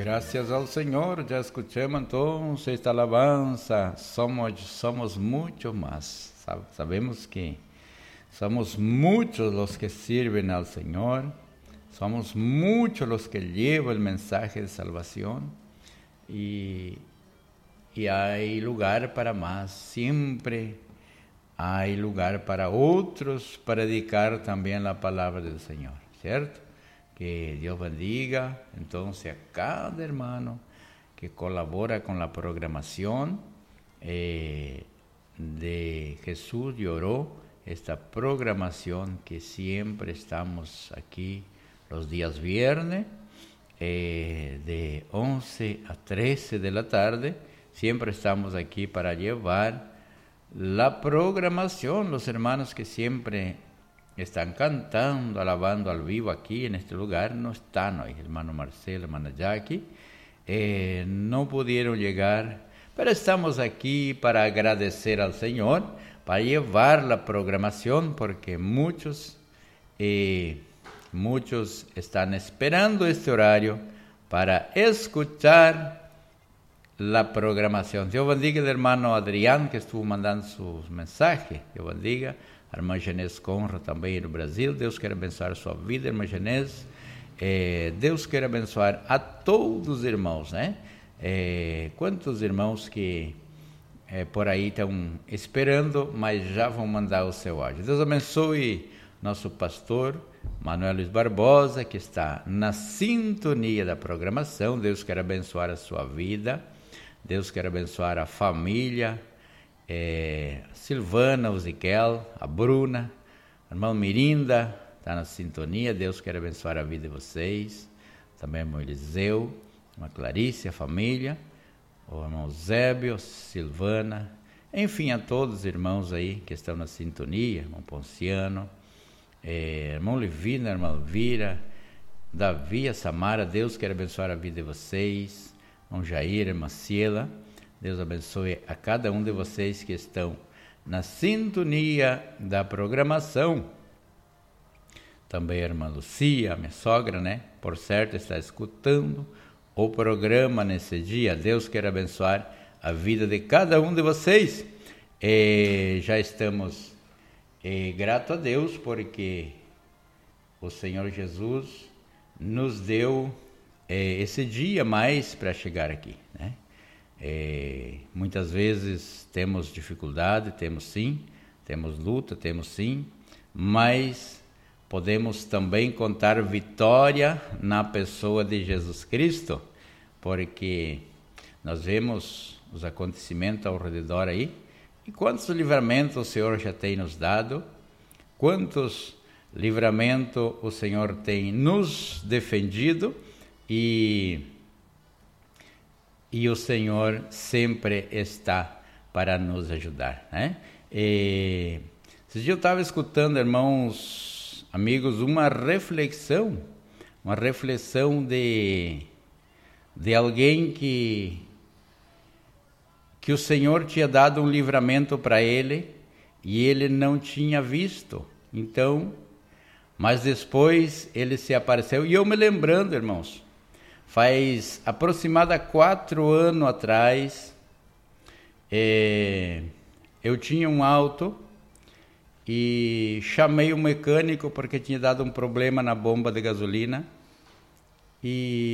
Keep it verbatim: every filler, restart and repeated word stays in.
Gracias al Señor, ya escuchamos entonces esta alabanza. Somos, somos mucho más. Sabemos que somos muchos los que sirven al Señor. Somos muchos los que llevan el mensaje de salvación. Y, y hay lugar para más. Siempre hay lugar para otros, para dedicar también la palabra del Señor, ¿cierto? Que Dios bendiga entonces a cada hermano que colabora con la programación eh, de Jesús Lloró, esta programación que siempre estamos aquí los días viernes, eh, de once a trece de la tarde, siempre estamos aquí para llevar la programación, los hermanos que siempre están cantando, alabando al vivo aquí en este lugar, no están hoy, hermano Marcelo, hermana Jackie, eh, no pudieron llegar, pero estamos aquí para agradecer al Señor, para llevar la programación, porque muchos, eh, muchos están esperando este horario para escuchar la programación. Dios bendiga al hermano Adrián, que estuvo mandando sus mensajes, Dios bendiga. A irmã Genés Conra também no Brasil. Deus quer abençoar a sua vida, irmã Genés. É, Deus quer abençoar a todos os irmãos, né? É, quantos irmãos que é, por aí estão esperando, mas já vão mandar o seu áudio. Deus abençoe nosso pastor Manuel Luiz Barbosa, que está na sintonia da programação. Deus quer abençoar a sua vida. Deus quer abençoar a família. É, Silvana, o Ziquel, a Bruna, a irmã Mirinda, está na sintonia. Deus quer abençoar a vida de vocês. Também o irmão Eliseu, a irmã Clarice, a família, o irmão Zébio, Silvana, enfim, a todos os irmãos aí que estão na sintonia, irmão Ponciano, é, irmão Livina, irmã Elvira, Davi, a Samara. Deus quer abençoar a vida de vocês. Irmão Jair, irmã Ciela. Deus abençoe a cada um de vocês que estão na sintonia da programação. Também a irmã Lucia, minha sogra, né? Por certo, está escutando o programa nesse dia. Deus quer abençoar a vida de cada um de vocês. E já estamos e, grato a Deus porque o Senhor Jesus nos deu e, esse dia mais para chegar aqui, né? É, muitas vezes temos dificuldade, temos sim, temos luta, temos sim, mas podemos também contar vitória na pessoa de Jesus Cristo, porque nós vemos os acontecimentos ao redor aí, e quantos livramentos o Senhor já tem nos dado, quantos livramentos o Senhor tem nos defendido, e E o Senhor sempre está para nos ajudar, né? E, esse dia eu estava escutando, irmãos, amigos, uma reflexão, uma reflexão de, de alguém que, que o Senhor tinha dado um livramento para ele e ele não tinha visto. Então, mas depois ele se apareceu. E eu me lembrando, irmãos, faz aproximadamente quatro anos atrás, é, eu tinha um auto e chamei o mecânico porque tinha dado um problema na bomba de gasolina e